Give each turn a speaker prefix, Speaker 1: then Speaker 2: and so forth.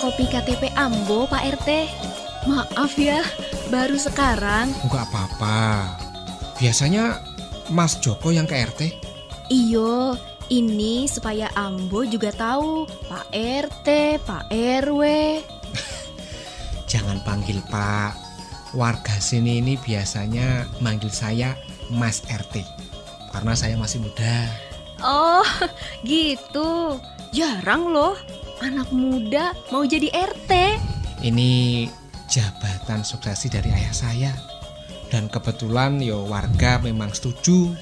Speaker 1: fotokopi KTP Ambo, Pak RT. Maaf ya, baru sekarang.
Speaker 2: Enggak apa-apa. Biasanya Mas Joko yang ke RT.
Speaker 1: Iyo, ini supaya Ambo juga tahu Pak RT, Pak RW.
Speaker 2: Jangan panggil Pak. Warga sini ini biasanya manggil saya Mas RT. Karena saya masih muda.
Speaker 1: Oh, gitu. Jarang loh anak muda mau jadi RT.
Speaker 2: Ini jabatan suksesi dari ayah saya. Dan kebetulan warga memang setuju